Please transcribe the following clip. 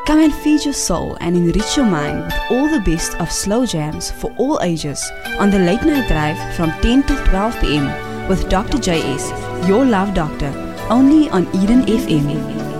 Come and feed your soul and enrich your mind with all the best of slow jams for all ages on the Late Night Drive from 10 till 12 p.m. with Dr. JS, your love doctor, only on Eden FM.